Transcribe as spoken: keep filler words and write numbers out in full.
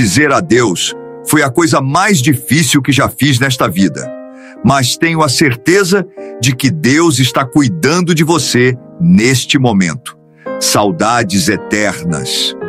Dizer adeus foi a coisa mais difícil que já fiz nesta vida, mas tenho a certeza de que Deus está cuidando de você neste momento. Saudades eternas.